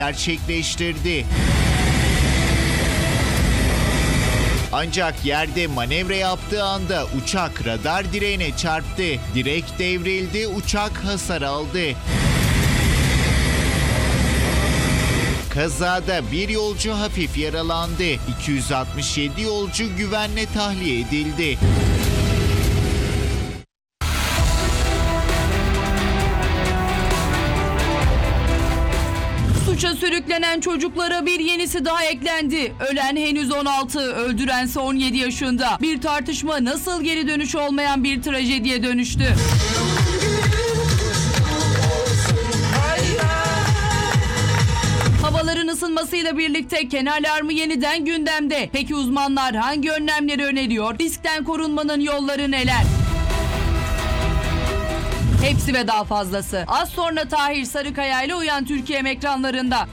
gerçekleştirdi. Ancak yerde manevra yaptığı anda uçak radar direğine çarptı. Direk devrildi, uçak hasar aldı. Kazada bir yolcu hafif yaralandı. 267 yolcu güvenle tahliye edildi. Suça sürüklenen çocuklara bir yenisi daha eklendi. Ölen henüz 16, öldürense 17 yaşında. Bir tartışma nasıl geri dönüş olmayan bir trajediye dönüştü? Havaların ısınmasıyla birlikte kene alarmı yeniden gündemde. Peki uzmanlar hangi önlemleri öneriyor? Riskten korunmanın yolları neler? Hepsi ve daha fazlası. Az sonra Tahir Sarıkaya ile Uyan Türkiye'm ekranlarında.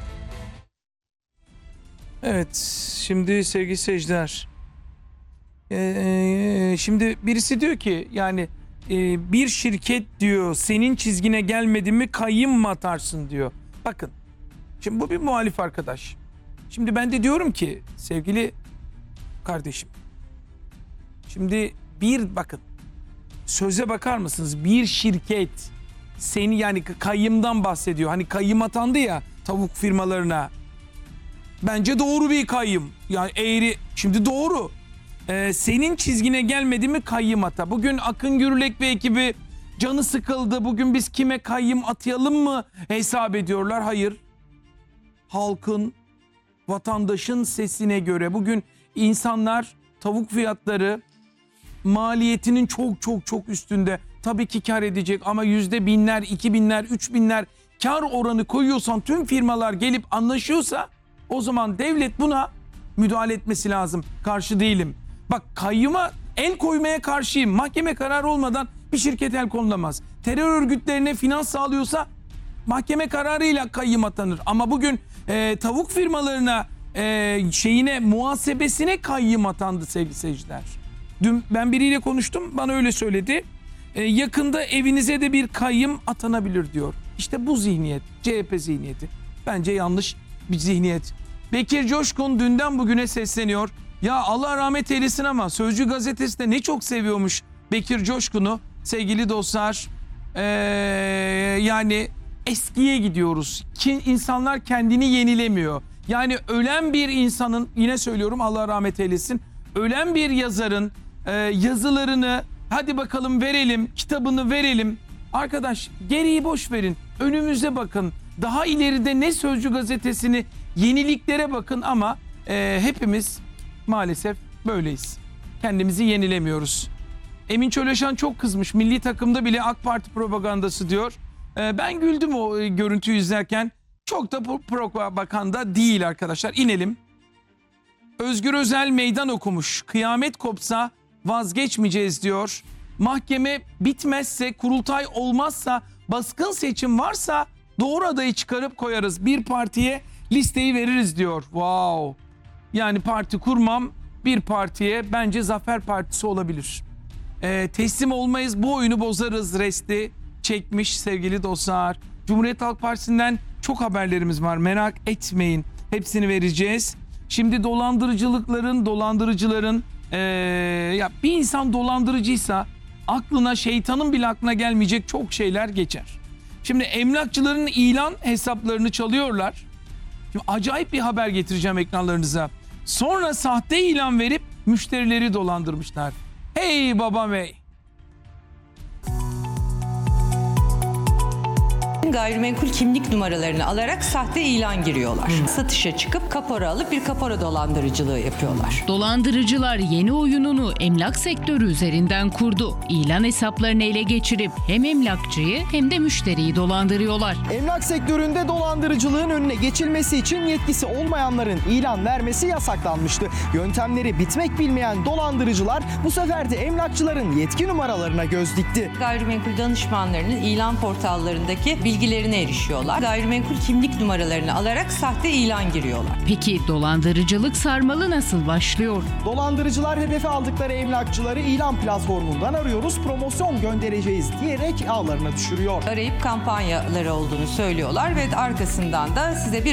Evet, şimdi sevgili seyirciler, şimdi birisi diyor ki yani bir şirket diyor senin çizgine gelmedi mi kayyım mı atarsın diyor. Bakın, şimdi bu bir muhalif arkadaş. Şimdi ben de diyorum ki sevgili kardeşim, şimdi bakın söze bakar mısınız? Bir şirket seni yani kayyımdan bahsediyor. Hani kayyım atandı ya tavuk firmalarına. Bence doğru bir kayyım. Yani eğri. Şimdi doğru. Senin çizgine gelmedi mi kayyım ata. Bugün Akın Gürlek ve ekibi canı sıkıldı. Bugün biz kime kayyım atayalım mı hesap ediyorlar. Hayır. Halkın, vatandaşın sesine göre bugün insanlar tavuk fiyatları maliyetinin çok üstünde. Tabii ki kar edecek ama %1000'ler, 2000'ler, 3000'ler kar oranı koyuyorsan, tüm firmalar gelip anlaşıyorsa o zaman devlet buna müdahale etmesi lazım. Karşı değilim. Bak, kayyıma el koymaya karşıyım. Mahkeme kararı olmadan bir şirket el konulamaz. Terör örgütlerine finans sağlıyorsa mahkeme kararıyla kayyım atanır. Ama bugün tavuk firmalarına muhasebesine kayyım atandı sevgili seyirciler. Dün ben biriyle konuştum, bana öyle söyledi. Yakında evinize de bir kayyım atanabilir diyor. İşte bu zihniyet, CHP zihniyeti. Bence yanlış bir zihniyet. Bekir Coşkun dünden bugüne sesleniyor. Ya Allah rahmet eylesin ama Sözcü gazetesi de ne çok seviyormuş Bekir Coşkun'u. Sevgili dostlar, yani eskiye gidiyoruz. İnsanlar kendini yenilemiyor. Yani ölen bir insanın, yine söylüyorum Allah rahmet eylesin, ölen bir yazarın yazılarını hadi bakalım verelim, kitabını verelim. Arkadaş, geriyi boş verin. Önümüze bakın. Daha ileride ne Sözcü gazetesini, yeniliklere bakın ama hepimiz maalesef böyleyiz. Kendimizi yenilemiyoruz. Emin Çöleşan çok kızmış. Milli takımda bile AK Parti propagandası diyor. Ben güldüm o görüntüyü izlerken. Çok da propaganda değil arkadaşlar. İnelim. Özgür Özel meydan okumuş. Kıyamet kopsa vazgeçmeyeceğiz diyor. Mahkeme bitmezse, kurultay olmazsa, baskın seçim varsa doğru adayı çıkarıp koyarız. Bir partiye listeyi veririz diyor. Wow. Yani parti kurmam, bir partiye bence Zafer Partisi olabilir. Teslim olmayız, bu oyunu bozarız resti çekmiş sevgili dostlar. Cumhuriyet Halk Partisi'nden çok haberlerimiz var, merak etmeyin. Hepsini vereceğiz. Şimdi dolandırıcıların ya bir insan dolandırıcıysa aklına, şeytanın bile aklına gelmeyecek çok şeyler geçer. Şimdi emlakçıların ilan hesaplarını çalıyorlar. Şimdi acayip bir haber getireceğim ekranlarınıza. Sonra sahte ilan verip müşterileri dolandırmışlar. Hey babam hey. Gayrimenkul kimlik numaralarını alarak sahte ilan giriyorlar. Satışa çıkıp kapora alıp bir kapora dolandırıcılığı yapıyorlar. Dolandırıcılar yeni oyununu emlak sektörü üzerinden kurdu. İlan hesaplarını ele geçirip hem emlakçıyı hem de müşteriyi dolandırıyorlar. Emlak sektöründe dolandırıcılığın önüne geçilmesi için yetkisi olmayanların ilan vermesi yasaklanmıştı. Yöntemleri bitmek bilmeyen dolandırıcılar bu sefer de emlakçıların yetki numaralarına göz dikti. Gayrimenkul danışmanlarının ilan portallarındaki bilgilerine erişiyorlar. Gayrimenkul kimlik numaralarını alarak sahte ilan giriyorlar. Peki dolandırıcılık sarmalı nasıl başlıyor? Dolandırıcılar hedefe aldıkları emlakçıları ilan platformundan arıyoruz, promosyon göndereceğiz diyerek ağlarına düşürüyor. Arayıp kampanyaları olduğunu söylüyorlar ve arkasından da size bir